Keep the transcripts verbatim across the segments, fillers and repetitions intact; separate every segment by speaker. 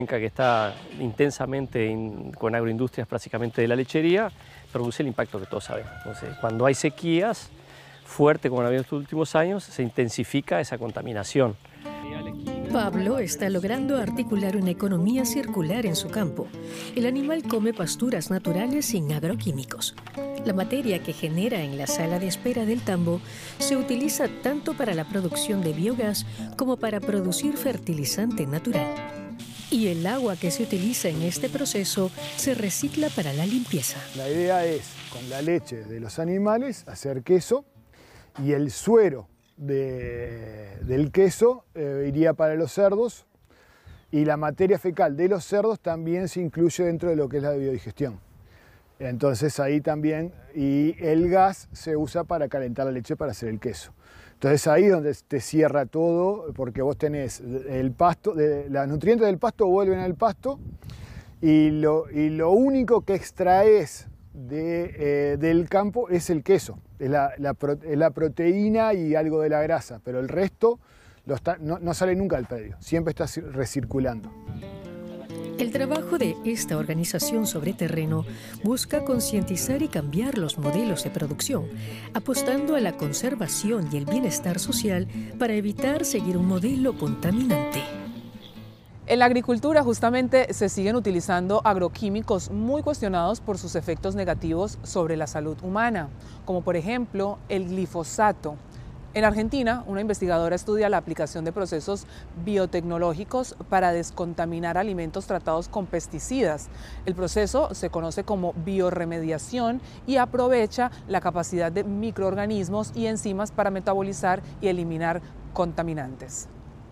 Speaker 1: que está intensamente in, con agroindustrias prácticamente de la lechería, produce el impacto que todos sabemos. Entonces, cuando hay sequías fuertes como ha habido en estos últimos años, se intensifica esa contaminación.
Speaker 2: Pablo está logrando articular una economía circular en su campo. El animal come pasturas naturales sin agroquímicos. La materia que genera en la sala de espera del tambo se utiliza tanto para la producción de biogás como para producir fertilizante natural. Y el agua que se utiliza en este proceso se recicla para la limpieza.
Speaker 3: La idea es, con la leche de los animales, hacer queso, y el suero de, del queso eh, iría para los cerdos, y la materia fecal de los cerdos también se incluye dentro de lo que es la biodigestión. Entonces ahí también, y el gas se usa para calentar la leche para hacer el queso. Entonces ahí es donde te cierra todo, porque vos tenés el pasto, de, los nutrientes del pasto vuelven al pasto, y lo, y lo único que extraes de, eh, del campo es el queso, es la, la, es la proteína y algo de la grasa, pero el resto lo está, no, no sale nunca del predio, siempre está recirculando.
Speaker 2: El trabajo de esta organización sobre terreno busca concientizar y cambiar los modelos de producción, apostando a la conservación y el bienestar social para evitar seguir un modelo contaminante.
Speaker 4: En la agricultura justamente se siguen utilizando agroquímicos muy cuestionados por sus efectos negativos sobre la salud humana, como por ejemplo el glifosato. En Argentina, una investigadora estudia la aplicación de procesos biotecnológicos para descontaminar alimentos tratados con pesticidas. El proceso se conoce como biorremediación y aprovecha la capacidad de microorganismos y enzimas para metabolizar y eliminar contaminantes.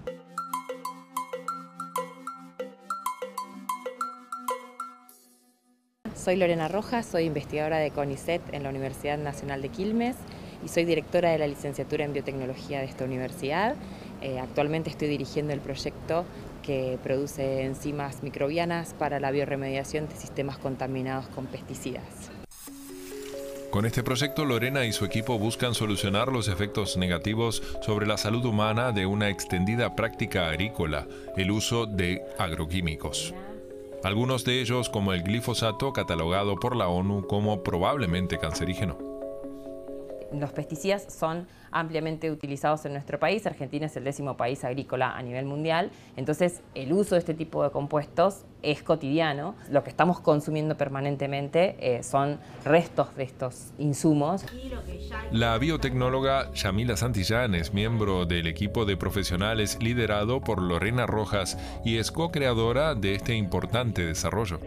Speaker 5: Soy Lorena Rojas, soy investigadora de CONICET en la Universidad Nacional de Quilmes y soy directora de la licenciatura en biotecnología de esta universidad. Eh, actualmente estoy dirigiendo el proyecto que produce enzimas microbianas para la biorremediación de sistemas contaminados con pesticidas.
Speaker 6: Con este proyecto, Lorena y su equipo buscan solucionar los efectos negativos sobre la salud humana de una extendida práctica agrícola, el uso de agroquímicos. Algunos de ellos, como el glifosato, catalogado por la ONU como probablemente cancerígeno.
Speaker 5: Los pesticidas son ampliamente utilizados en nuestro país. Argentina es el décimo país agrícola a nivel mundial, entonces el uso de este tipo de compuestos es cotidiano. Lo que estamos consumiendo permanentemente eh, son restos de estos insumos.
Speaker 6: La biotecnóloga Yamila Santillán es miembro del equipo de profesionales liderado por Lorena Rojas y es co-creadora de este importante desarrollo.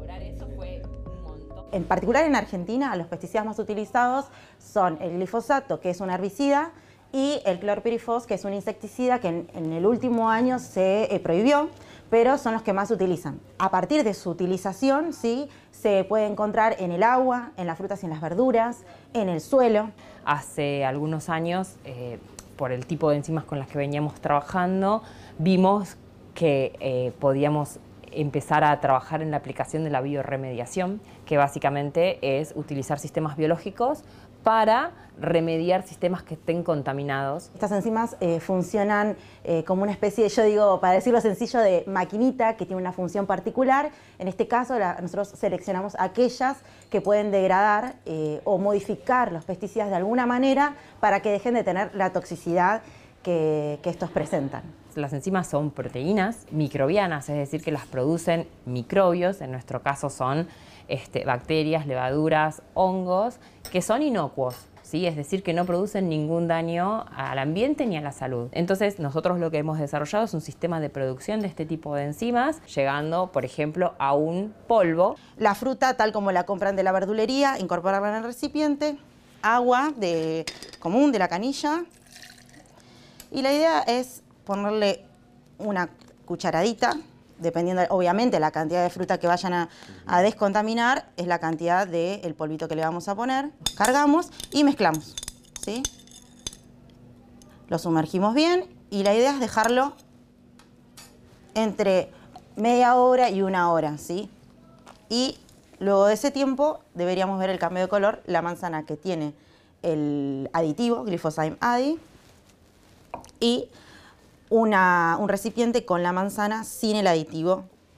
Speaker 7: En particular en Argentina, los pesticidas más utilizados son el glifosato, que es un herbicida, y el clorpirifos, que es un insecticida que en, en el último año se eh, prohibió, pero son los que más se utilizan. A partir de su utilización, ¿sí?, se puede encontrar en el agua, en las frutas y en las verduras, en el suelo.
Speaker 5: Hace algunos años, eh, por el tipo de enzimas con las que veníamos trabajando, vimos que eh, podíamos empezar a trabajar en la aplicación de la biorremediación, que básicamente es utilizar sistemas biológicos para remediar sistemas que estén contaminados.
Speaker 7: Estas enzimas eh, funcionan eh, como una especie, yo digo, para decirlo sencillo, de maquinita que tiene una función particular. En este caso, la, nosotros seleccionamos aquellas que pueden degradar eh, o modificar los pesticidas de alguna manera para que dejen de tener la toxicidad que, que estos presentan.
Speaker 5: Las enzimas son proteínas microbianas, es decir, que las producen microbios, en nuestro caso son este, bacterias, levaduras, hongos, que son inocuos, ¿sí? Es decir, que no producen ningún daño al ambiente ni a la salud. Entonces, nosotros lo que hemos desarrollado es un sistema de producción de este tipo de enzimas, llegando, por ejemplo, a un polvo.
Speaker 7: La fruta, tal como la compran de la verdulería, incorporarla en el recipiente, agua de, común de la canilla, y la idea es ponerle una cucharadita, dependiendo obviamente de la cantidad de fruta que vayan a, a descontaminar, es la cantidad del polvito que le vamos a poner. Cargamos y mezclamos, ¿sí? Lo sumergimos bien y la idea es dejarlo entre media hora y una hora, ¿sí? Y luego de ese tiempo deberíamos ver el cambio de color. La manzana que tiene el aditivo, Glyphosate Adi, y Una, un recipiente con la manzana sin el aditivo